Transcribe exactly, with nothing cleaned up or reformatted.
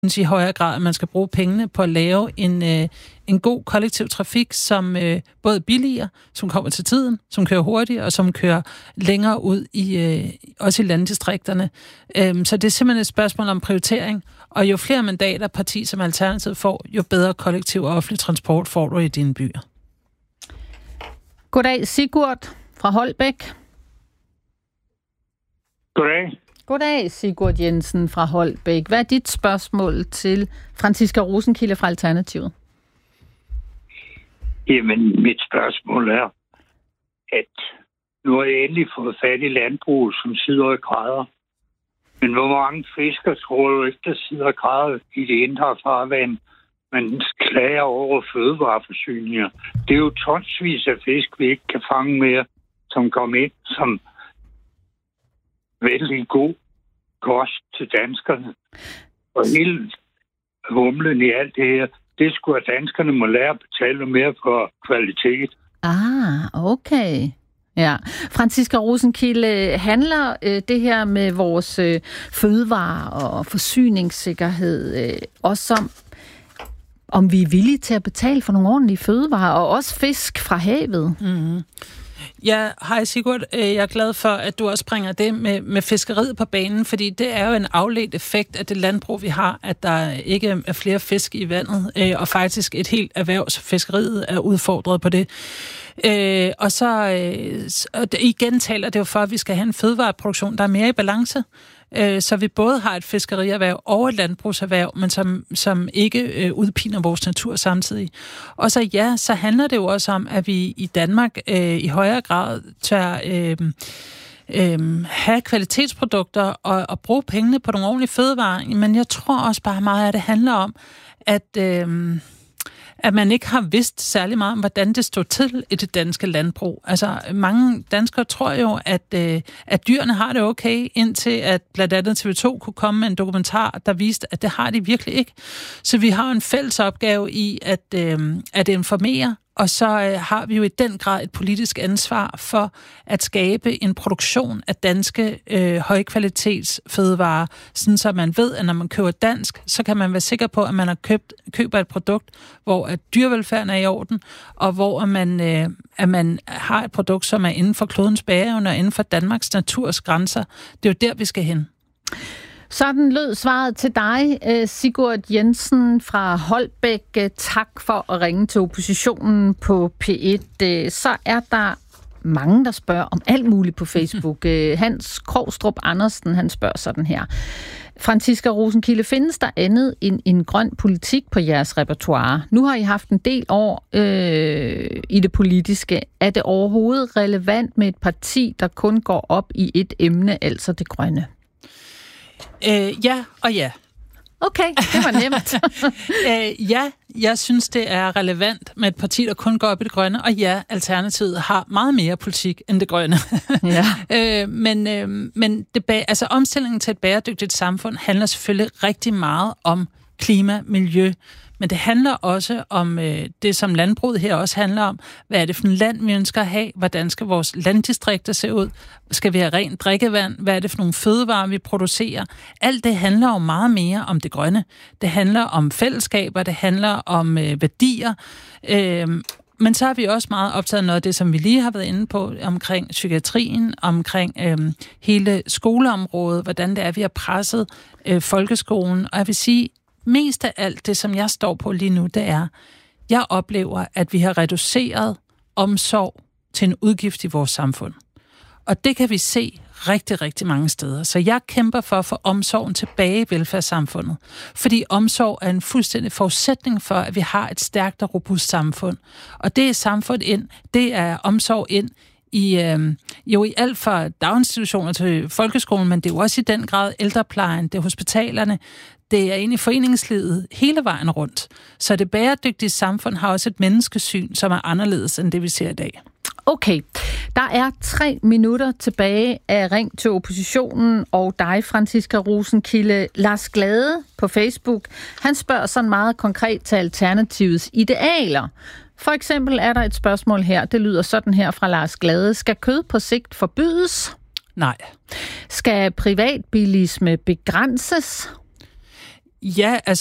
i højere grad, at man skal bruge pengene på at lave en, øh, en god kollektiv trafik, som øh, både er billigere, som kommer til tiden, som kører hurtigere, og som kører længere ud i øh, også i landdistrikterne. Øhm, så det er simpelthen et spørgsmål om prioritering, og jo flere mandater parti som Alternativet får, jo bedre kollektiv og offentlig transport får du i dine byer. Goddag, Sigurd fra Holbæk. Goddag. Goddag, Sigurd Jensen fra Holbæk. Hvad er dit spørgsmål til Franciska Rosenkilde fra Alternativet? Jamen, mit spørgsmål er, at nu har jeg endelig fået fat i landbruget, som sidder og græder. Men hvor mange fisker tror du ikke, der sidder og græder i det indre farvand? Man klager over fødevareforsyninger. Det er jo tonsvis af fisk, vi ikke kan fange mere, som kommer ind som vældig god kost til danskerne. Og hele humlen i alt det her, det skulle at danskerne må lære at betale mere for kvalitet. Ah, okay. Ja. Franciska Rosenkilde, handler øh, det her med vores øh, fødevare og forsyningssikkerhed øh, også om, om vi er villige til at betale for nogle ordentlige fødevarer, og også fisk fra havet? Mm-hmm. Ja, hej Sigurd. Jeg er glad for, at du også bringer det med, med fiskeriet på banen, fordi det er jo en afledt effekt af det landbrug, vi har, at der ikke er flere fisk i vandet, og faktisk et helt erhvervsfiskeriet er udfordret på det. Og så og igen taler det jo for, at vi skal have en fødevareproduktion, der er mere i balance, så vi både har et fiskerierhverv og et landbrugserhverv, men som, som ikke øh, udpiner vores natur samtidig. Og så ja, så handler det jo også om, at vi i Danmark øh, i højere grad tør øh, øh, have kvalitetsprodukter og, og bruge pengene på nogle ordentlige fødevarer. Men jeg tror også bare meget, at det handler om, at... Øh, at man ikke har vidst særlig meget om, hvordan det stod til i det danske landbrug. Altså, mange danskere tror jo, at, øh, at dyrene har det okay, indtil at blandt andet T V to kunne komme med en dokumentar, der viste, at det har de virkelig ikke. Så vi har en fælles opgave i at, øh, at informere, og så øh, har vi jo i den grad et politisk ansvar for at skabe en produktion af danske øh, højkvalitetsfødevarer, sådan så man ved, at når man køber dansk, så kan man være sikker på, at man har købt, køber et produkt, hvor at dyrevelfærden er i orden, og hvor man, øh, at man har et produkt, som er inden for klodens bæreevne og inden for Danmarks naturs grænser. Det er jo der, vi skal hen. Sådan lød svaret til dig, Sigurd Jensen fra Holbæk. Tak for at ringe til oppositionen på P et. Så er der mange, der spørger om alt muligt på Facebook. Hans Krogstrup Andersen, han spørger sådan her. Franciska Rosenkilde, findes der andet end en grøn politik på jeres repertoire? Nu har I haft en del år øh, i det politiske. Er det overhovedet relevant med et parti, der kun går op i et emne, altså det grønne? Øh, ja og ja. Okay, det var nemt. øh, ja, jeg synes, det er relevant med et parti, der kun går op i det grønne, og ja, Alternativet har meget mere politik end det grønne. Ja. øh, men øh, men det, altså, omstillingen til et bæredygtigt samfund handler selvfølgelig rigtig meget om klima, miljø, men det handler også om øh, det, som landbruget her også handler om. Hvad er det for en land, vi ønsker at have? Hvordan skal vores landdistrikter se ud? Skal vi have rent drikkevand? Hvad er det for nogle fødevarer, vi producerer? Alt det handler jo meget mere om det grønne. Det handler om fællesskaber, det handler om øh, værdier. Øh, men så er vi også meget optaget af noget af det, som vi lige har været inde på, omkring psykiatrien, omkring øh, hele skoleområdet, hvordan det er, vi har presset øh, folkeskolen. Og jeg vil sige, mest af alt det, som jeg står på lige nu, det er, jeg oplever, at vi har reduceret omsorg til en udgift i vores samfund. Og det kan vi se rigtig, rigtig mange steder. Så jeg kæmper for at få omsorgen tilbage i velfærdssamfundet. Fordi omsorg er en fuldstændig forudsætning for, at vi har et stærkt og robust samfund. Og det er samfund ind, det er omsorg ind i, øh, jo i alt fra daginstitutioner til folkeskolen, men det er jo også i den grad ældreplejen, det er hospitalerne, det er inde i foreningslivet hele vejen rundt. Så det bæredygtige samfund har også et menneskesyn, som er anderledes end det, vi ser i dag. Okay, der er tre minutter tilbage af Ring til oppositionen, og dig, Franciska Rosenkilde. Lars Glade på Facebook, han spørger sådan meget konkret til Alternativets idealer. For eksempel er der et spørgsmål her, det lyder sådan her fra Lars Glade. Skal kød på sigt forbydes? Nej. Skal privatbilisme begrænses? Ja, altså